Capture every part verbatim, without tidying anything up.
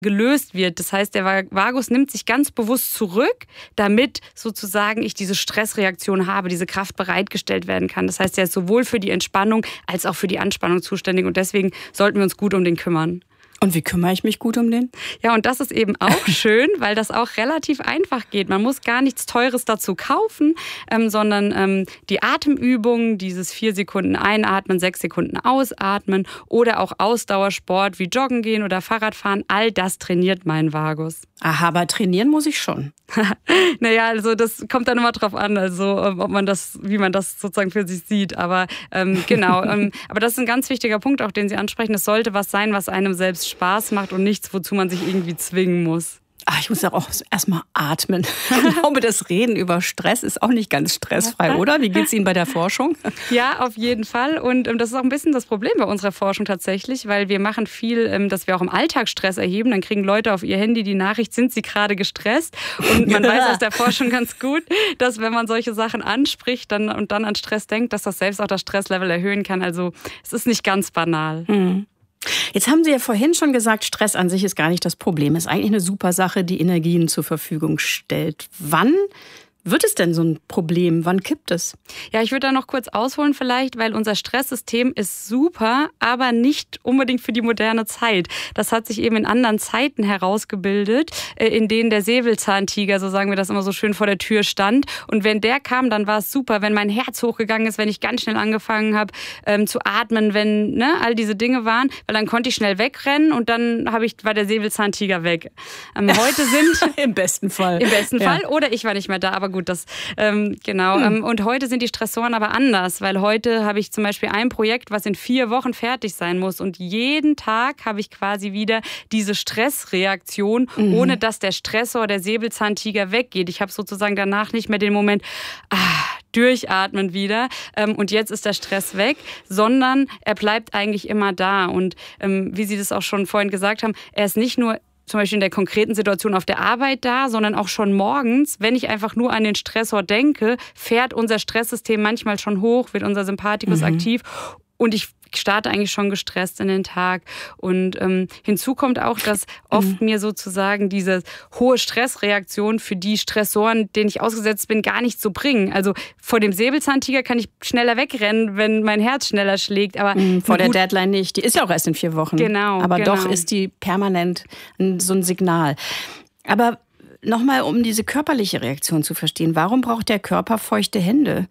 gelöst wird. Das heißt, der Vagus nimmt sich ganz bewusst zurück, damit sozusagen ich diese Stressreaktion habe, diese Kraft bereitgestellt werden kann. Das heißt, er ist sowohl für die Entspannung als auch für die Anspannung zuständig und deswegen sollten wir uns gut um den kümmern. Und wie kümmere ich mich gut um den? Ja, und das ist eben auch schön, weil das auch relativ einfach geht. Man muss gar nichts Teures dazu kaufen, ähm, sondern ähm, die Atemübungen, dieses vier Sekunden einatmen, sechs Sekunden ausatmen oder auch Ausdauersport wie Joggen gehen oder Fahrradfahren, all das trainiert meinen Vagus. Aha, aber trainieren muss ich schon. Naja, also das kommt dann immer drauf an, also ob man das, wie man das sozusagen für sich sieht. Aber ähm, genau, ähm, aber das ist ein ganz wichtiger Punkt, auch den Sie ansprechen. Es sollte was sein, was einem selbst Spaß macht und nichts, wozu man sich irgendwie zwingen muss. Ach, ich muss auch erstmal atmen. Ich glaube, das Reden über Stress ist auch nicht ganz stressfrei, oder? Wie geht es Ihnen bei der Forschung? Ja, auf jeden Fall. Und ähm, das ist auch ein bisschen das Problem bei unserer Forschung tatsächlich, weil wir machen viel, ähm, dass wir auch im Alltag Stress erheben. Dann kriegen Leute auf ihr Handy die Nachricht, sind sie gerade gestresst? Und man weiß aus der Forschung ganz gut, dass wenn man solche Sachen anspricht dann, und dann an Stress denkt, dass das selbst auch das Stresslevel erhöhen kann. Also es ist nicht ganz banal. Mhm. Jetzt haben Sie ja vorhin schon gesagt, Stress an sich ist gar nicht das Problem. Ist eigentlich eine super Sache, die Energien zur Verfügung stellt. Wann wird es denn so ein Problem? Wann kippt es? Ja, ich würde da noch kurz ausholen vielleicht, weil unser Stresssystem ist super, aber nicht unbedingt für die moderne Zeit. Das hat sich eben in anderen Zeiten herausgebildet, in denen der Säbelzahntiger, so sagen wir das immer so schön, vor der Tür stand. Und wenn der kam, dann war es super, wenn mein Herz hochgegangen ist, wenn ich ganz schnell angefangen habe ähm, zu atmen, wenn ne, all diese Dinge waren, weil dann konnte ich schnell wegrennen und dann habe ich, war der Säbelzahntiger weg. Ähm, heute sind... Im besten Fall. Im besten ja. Fall. Oder ich war nicht mehr da, aber gut, das ähm, genau. Hm. Und heute sind die Stressoren aber anders, weil heute habe ich zum Beispiel ein Projekt, was in vier Wochen fertig sein muss und jeden Tag habe ich quasi wieder diese Stressreaktion, mhm. ohne dass der Stressor, der Säbelzahntiger weggeht. Ich habe sozusagen danach nicht mehr den Moment, ah, durchatmen wieder ähm, und jetzt ist der Stress weg, sondern er bleibt eigentlich immer da. Und ähm, wie Sie das auch schon vorhin gesagt haben, er ist nicht nur zum Beispiel in der konkreten Situation auf der Arbeit da, sondern auch schon morgens, wenn ich einfach nur an den Stressor denke, fährt unser Stresssystem manchmal schon hoch, wird unser Sympathikus mhm. aktiv und ich starte eigentlich schon gestresst in den Tag. Und ähm, hinzu kommt auch, dass oft mhm. mir sozusagen diese hohe Stressreaktion für die Stressoren, denen ich ausgesetzt bin, gar nichts so bringen. Also vor dem Säbelzahntiger kann ich schneller wegrennen, wenn mein Herz schneller schlägt. Aber mhm, vor der Deadline nicht. Die ist ja auch erst in vier Wochen. Genau. Aber genau. doch ist die permanent so ein Signal. Aber nochmal, um diese körperliche Reaktion zu verstehen. Warum braucht der Körper feuchte Hände?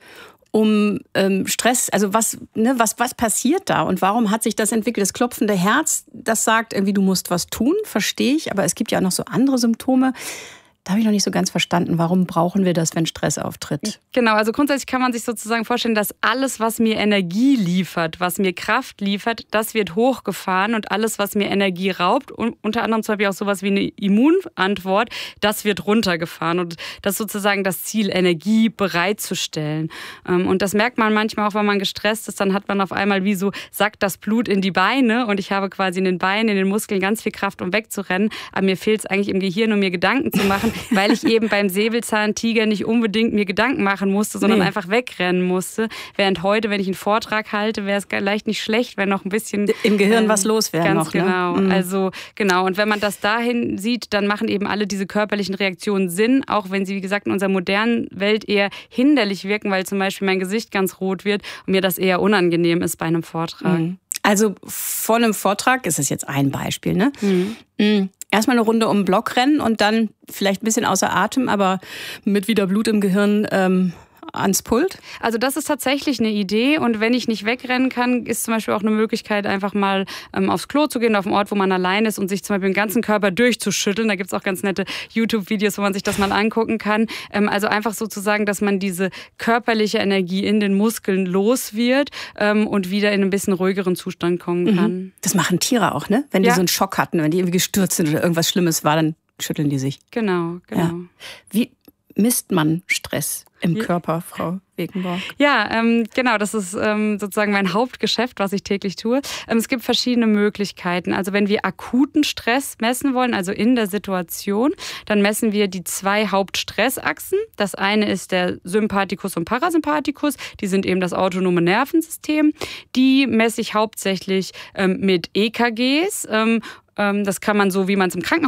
Um ähm, Stress, also was, ne, was, was passiert da und warum hat sich das entwickelt? Das klopfende Herz, das sagt irgendwie, du musst was tun, verstehe ich, aber es gibt ja auch noch so andere Symptome. Da habe ich noch nicht so ganz verstanden, warum brauchen wir das, wenn Stress auftritt? Genau, also grundsätzlich kann man sich sozusagen vorstellen, dass alles, was mir Energie liefert, was mir Kraft liefert, das wird hochgefahren und alles, was mir Energie raubt, und unter anderem zum Beispiel auch sowas wie eine Immunantwort, das wird runtergefahren. Und das ist sozusagen das Ziel, Energie bereitzustellen. Und das merkt man manchmal auch, wenn man gestresst ist, dann hat man auf einmal wie so, sackt das Blut in die Beine und ich habe quasi in den Beinen, in den Muskeln ganz viel Kraft, um wegzurennen. Aber mir fehlt es eigentlich im Gehirn, um mir Gedanken zu machen, weil ich eben beim Säbelzahntiger nicht unbedingt mir Gedanken machen musste, sondern nee. einfach wegrennen musste. Während heute, wenn ich einen Vortrag halte, wäre es vielleicht nicht schlecht, wenn noch ein bisschen... Im Gehirn ähm, was los wäre ganz noch. Ganz genau. Ne? Also genau. Und wenn man das dahin sieht, dann machen eben alle diese körperlichen Reaktionen Sinn, auch wenn sie, wie gesagt, in unserer modernen Welt eher hinderlich wirken, weil zum Beispiel mein Gesicht ganz rot wird und mir das eher unangenehm ist bei einem Vortrag. Mhm. Also vor einem Vortrag, ist das jetzt ein Beispiel, ne? Mhm. Mhm. Erstmal eine Runde um den Block rennen und dann vielleicht ein bisschen außer Atem, aber mit wieder Blut im Gehirn ähm, ans Pult? Also das ist tatsächlich eine Idee und wenn ich nicht wegrennen kann, ist zum Beispiel auch eine Möglichkeit, einfach mal ähm, aufs Klo zu gehen, auf einen Ort, wo man allein ist und sich zum Beispiel den ganzen Körper durchzuschütteln. Da gibt's auch ganz nette YouTube-Videos, wo man sich das mal angucken kann. Ähm, also einfach sozusagen, dass man diese körperliche Energie in den Muskeln los wird ähm, und wieder in ein bisschen ruhigeren Zustand kommen kann. Mhm. Das machen Tiere auch, ne? Wenn die ja. so einen Schock hatten, wenn die irgendwie gestürzt sind oder irgendwas Schlimmes war, dann schütteln die sich. Genau, genau. Ja. Wie misst man Stress im Körper, Frau Wegenborg? Ja, ähm, genau, das ist ähm, sozusagen mein Hauptgeschäft, was ich täglich tue. Ähm, es gibt verschiedene Möglichkeiten. Also wenn wir akuten Stress messen wollen, also in der Situation, dann messen wir die zwei Hauptstressachsen. Das eine ist der Sympathikus und Parasympathikus. Die sind eben das autonome Nervensystem. Die messe ich hauptsächlich ähm, mit E K Gs. Ähm, das kann man so, wie man es im Krankenhaus